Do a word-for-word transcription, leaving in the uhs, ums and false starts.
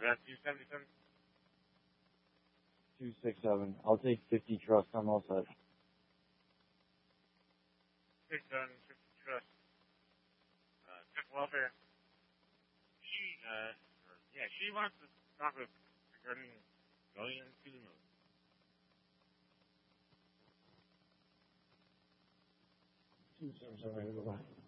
got two seventy-seven. two six seven. I'll take fifty trust. I'm all set. six seven fifty trust. Uh, Tech Welfare. She, uh, or, yeah, she wants to talk with regarding going to the moon. two seven seven. Bye-bye.